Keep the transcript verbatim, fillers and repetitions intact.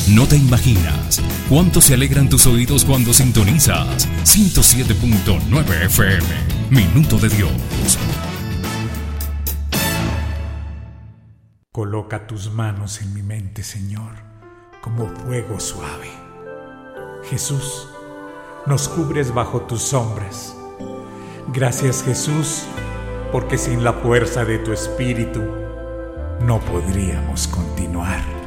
No te imaginas cuánto se alegran tus oídos cuando sintonizas ciento siete punto nueve F M. Minuto de Dios. Coloca tus manos en mi mente, Señor, como fuego suave. Jesús, nos cubres bajo tus sombras. Gracias, Jesús, porque sin la fuerza de tu Espíritu no podríamos continuar.